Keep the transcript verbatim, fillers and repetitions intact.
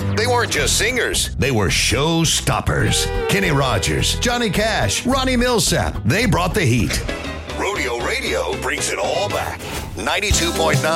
They weren't just singers, they were show stoppers. Kenny Rogers, Johnny Cash, Ronnie Millsap, they brought the heat. Rodeo Radio brings it all back. ninety-two point nine